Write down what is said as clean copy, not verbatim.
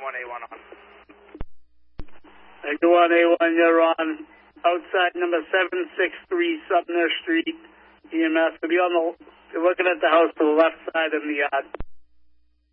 1A1 on. Exit 1A1, you're on outside number 763 Sumner Street. EMS will be on the, you're looking at the house to the left side of the yard.